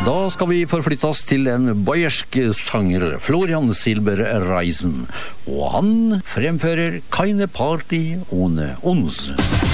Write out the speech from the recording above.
Da skal vi forflytte oss til en bayersk sanger, Florian Silbereisen, og han fremfører «Keine Party ohne uns».